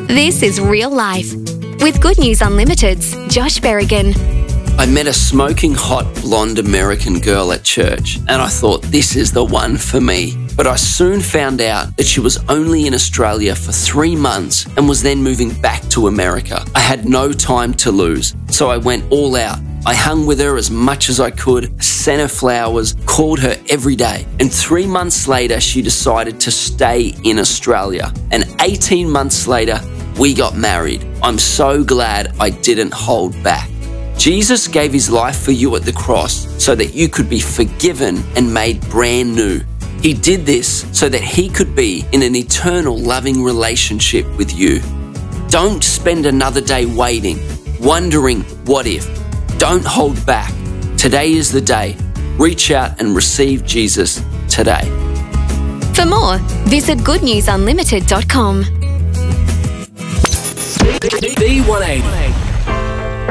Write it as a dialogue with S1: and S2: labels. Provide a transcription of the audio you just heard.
S1: This is Real Life with Good News Unlimited's Josh Berrigan.
S2: I met a smoking hot blonde American girl at church and I thought this is the one for me. But I soon found out that she was only in Australia for 3 months and was then moving back to America. I had no time to lose, so I went all out. I hung with her as much as I could, sent her flowers, called her every day. And 3 months later, she decided to stay in Australia. And 18 months later, we got married. I'm so glad I didn't hold back. Jesus gave his life for you at the cross so that you could be forgiven and made brand new. He did this so that he could be in an eternal loving relationship with you. Don't spend another day waiting, wondering what if. Don't hold back. Today is the day. Reach out and receive Jesus today.
S1: For more, visit goodnewsunlimited.com.
S3: B180.